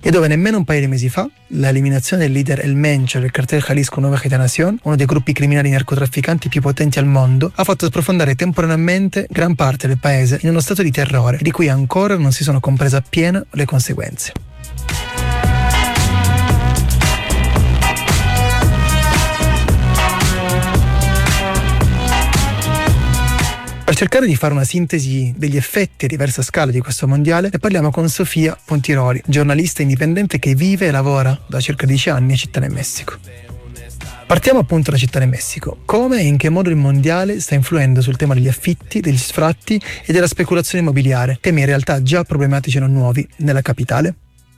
e dove nemmeno un paio di mesi fa l'eliminazione del leader El Mencho del cartel Jalisco Nueva Generación, uno dei gruppi criminali narcotrafficanti più potenti al mondo, ha fatto sprofondare temporaneamente gran parte del paese in uno stato di terrore di cui ancora non si sono comprese appieno le conseguenze. Per cercare di fare una sintesi degli effetti a diversa scala di questo mondiale, ne parliamo con Sofia Pontiroli, giornalista indipendente che vive e lavora da circa 10 anni a Città del Messico. Partiamo appunto da Città del Messico. Come e in che modo il mondiale sta influendo sul tema degli affitti, degli sfratti e della speculazione immobiliare, temi in realtà già problematici e non nuovi nella capitale?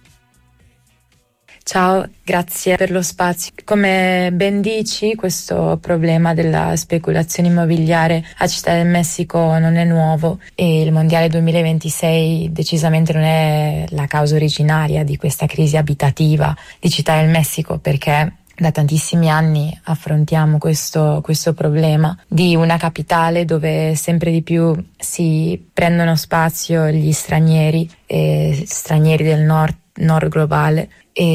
Ciao, grazie per lo spazio. Come ben dici, questo problema della speculazione immobiliare a Città del Messico non è nuovo e il Mondiale 2026 decisamente non è la causa originaria di questa crisi abitativa di Città del Messico, perché da tantissimi anni affrontiamo questo problema di una capitale dove sempre di più si prendono spazio gli stranieri del nord globale,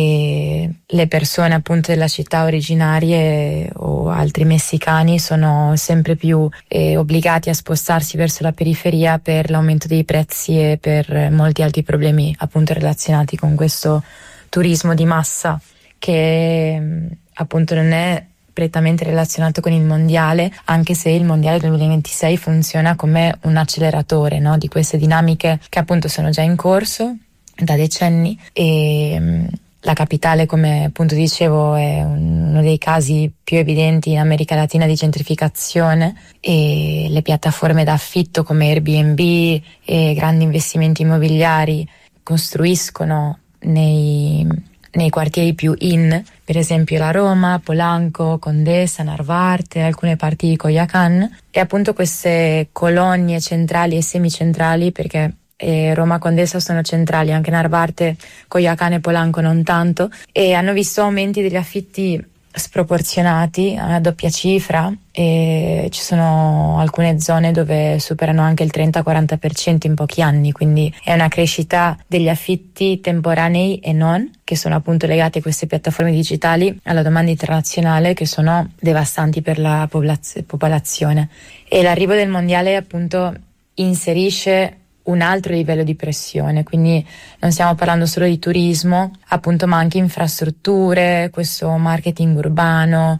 e le persone appunto della città originarie o altri messicani sono sempre più obbligati a spostarsi verso la periferia per l'aumento dei prezzi e per molti altri problemi appunto relazionati con questo turismo di massa che appunto non è prettamente relazionato con il mondiale, anche se il mondiale 2026 funziona come un acceleratore, no, di queste dinamiche che appunto sono già in corso da decenni. E la capitale, come appunto dicevo, è uno dei casi più evidenti in America Latina di gentrificazione, e le piattaforme d'affitto come Airbnb e grandi investimenti immobiliari costruiscono nei quartieri più in, per esempio la Roma, Polanco, Condesa, Narvarte, alcune parti di Coyoacán, e appunto queste colonie centrali e semicentrali, perché Roma, Condesa sono centrali, anche Narvarte, Coyoacán e Polanco non tanto, e hanno visto aumenti degli affitti sproporzionati a doppia cifra, e ci sono alcune zone dove superano anche il 30-40% in pochi anni, quindi è una crescita degli affitti temporanei e non, che sono appunto legati a queste piattaforme digitali, alla domanda internazionale, che sono devastanti per la popolazione. E l'arrivo del mondiale appunto inserisce un altro livello di pressione, quindi non stiamo parlando solo di turismo appunto, ma anche infrastrutture, questo marketing urbano,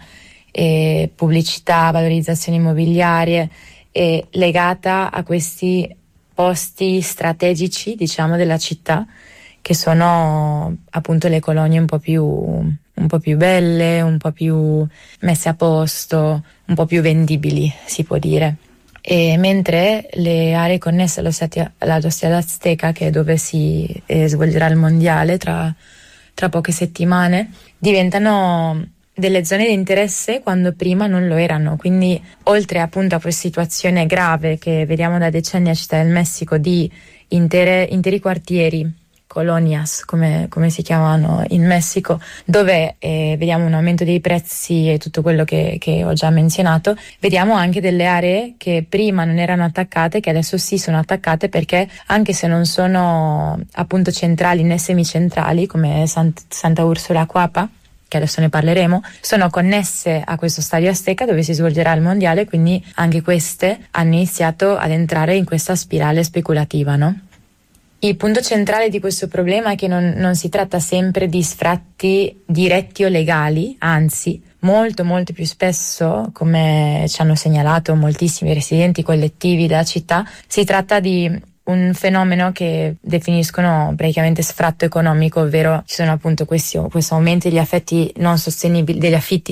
e pubblicità, valorizzazioni immobiliari, e legata a questi posti strategici, diciamo, della città, che sono appunto le colonie un po' più belle, un po' più messe a posto, un po' più vendibili, si può dire. E mentre le aree connesse allo Stadio Azteca, che è dove si svolgerà il mondiale tra poche settimane, diventano delle zone di interesse quando prima non lo erano. Quindi oltre appunto a questa situazione grave che vediamo da decenni a Città del Messico di interi quartieri, colonias come si chiamano in Messico, dove vediamo un aumento dei prezzi e tutto quello che ho già menzionato, vediamo anche delle aree che prima non erano attaccate, che adesso sì sono attaccate, perché anche se non sono appunto centrali né semicentrali come Santa Úrsula Cuapa, che adesso ne parleremo, sono connesse a questo Stadio Azteca dove si svolgerà il mondiale, quindi anche queste hanno iniziato ad entrare in questa spirale speculativa, no? Il punto centrale di questo problema è che non si tratta sempre di sfratti diretti o legali, anzi, molto più spesso, come ci hanno segnalato moltissimi residenti collettivi della città, si tratta di un fenomeno che definiscono praticamente sfratto economico, ovvero ci sono appunto questo aumento degli affitti non sostenibili,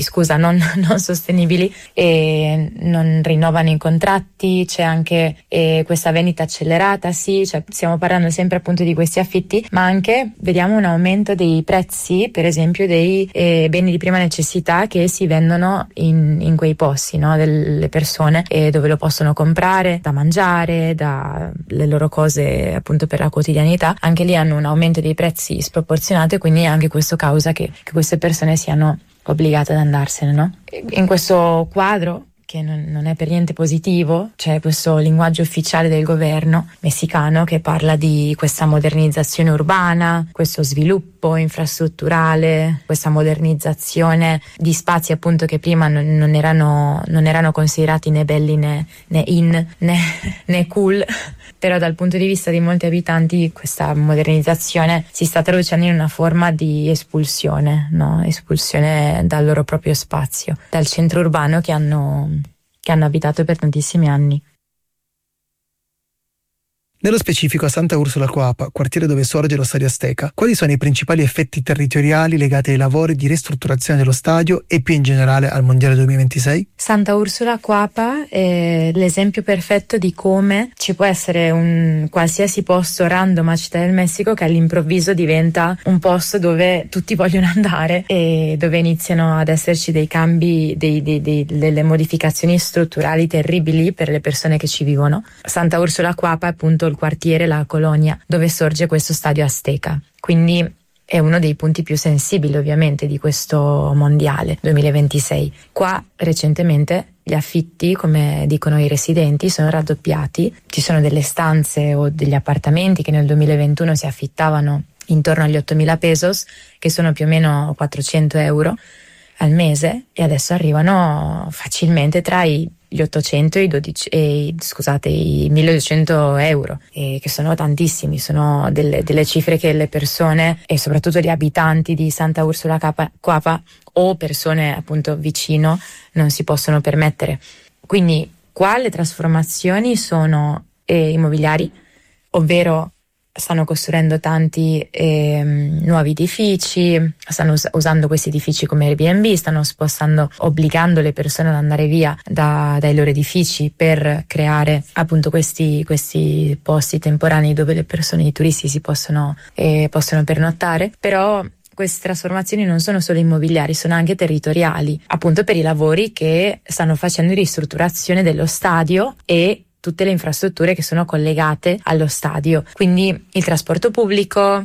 non sostenibili, e non rinnovano i contratti, c'è anche questa vendita accelerata, sì, cioè stiamo parlando sempre appunto di questi affitti, ma anche vediamo un aumento dei prezzi, per esempio dei beni di prima necessità che si vendono in quei posti, no, delle persone, dove lo possono comprare, da mangiare, da le loro cose appunto per la quotidianità. Anche lì hanno un aumento dei prezzi sproporzionato, quindi anche questo causa che queste persone siano obbligate ad andarsene, no? In questo quadro che non è per niente positivo. C'è questo linguaggio ufficiale del governo messicano che parla di questa modernizzazione urbana, questo sviluppo infrastrutturale, questa modernizzazione di spazi appunto che prima non erano considerati né belli né in né cool. Però dal punto di vista di molti abitanti questa modernizzazione si sta traducendo in una forma di espulsione, no? Espulsione dal loro proprio spazio, dal centro urbano che hanno abitato per tantissimi anni. Nello specifico a Santa Ursula Coapa, quartiere dove sorge lo Stadio Azteca, quali sono i principali effetti territoriali legati ai lavori di ristrutturazione dello stadio e più in generale al Mondiale 2026? Santa Ursula Coapa è l'esempio perfetto di come ci può essere un qualsiasi posto random a Città del Messico che all'improvviso diventa un posto dove tutti vogliono andare e dove iniziano ad esserci dei cambi, delle modificazioni strutturali terribili per le persone che ci vivono. Santa Ursula Coapa è appunto il quartiere, la colonia dove sorge questo Stadio Azteca, quindi è uno dei punti più sensibili ovviamente di questo mondiale 2026. Qua recentemente gli affitti, come dicono i residenti, sono raddoppiati, ci sono delle stanze o degli appartamenti che nel 2021 si affittavano intorno agli 8.000 pesos, che sono più o meno 400 euro al mese, e adesso arrivano facilmente tra gli 800 e i 1.200 euro, che sono tantissimi, sono delle cifre che le persone e soprattutto gli abitanti di Santa Ursula Coapa o persone appunto vicino non si possono permettere. Quindi qua le trasformazioni sono immobiliari, ovvero stanno costruendo tanti nuovi edifici, stanno usando questi edifici come Airbnb, stanno spostando, obbligando le persone ad andare via dai loro edifici per creare appunto questi posti temporanei dove le persone, i turisti si possono pernottare. Però queste trasformazioni non sono solo immobiliari, sono anche territoriali, appunto per i lavori che stanno facendo di ristrutturazione dello stadio e tutte le infrastrutture che sono collegate allo stadio, quindi il trasporto pubblico,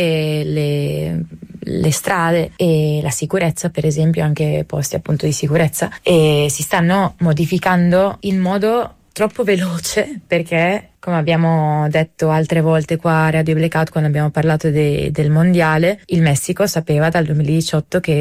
e le strade e la sicurezza, per esempio, anche posti appunto di sicurezza, e si stanno modificando in modo troppo veloce, perché come abbiamo detto altre volte qua a Radio Blackout quando abbiamo parlato del mondiale, il Messico sapeva dal 2018 che